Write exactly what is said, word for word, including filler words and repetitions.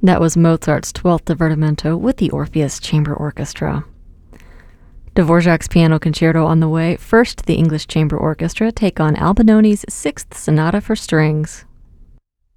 That was Mozart's twelfth Divertimento with the Orpheus Chamber Orchestra. Dvorak's Piano Concerto on the way. First, the English Chamber Orchestra take on Albinoni's Sixth Sonata for Strings.